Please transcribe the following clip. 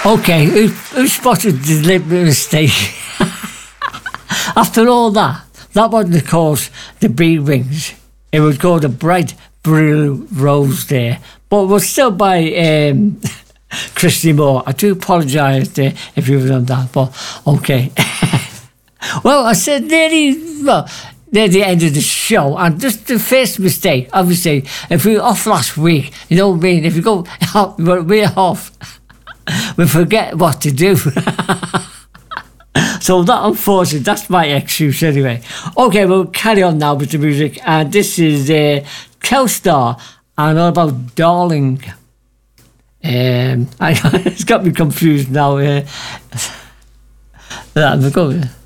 Okay, who spotted the deliberate mistake? After all that wasn't, of course, the B rings. It was called a bright blue rose there, but it was still by Christy Moore. I do apologise there if you've done that, but okay. Well, I said near the end of the show, and just the first mistake, obviously, if we were off last week, you know what I mean, if you go, we're off, we forget what to do. So that, unfortunately, that's my excuse anyway. Okay, we'll carry on now with the music, and this is Telstar, and all about Darling. It's got me confused now. Go.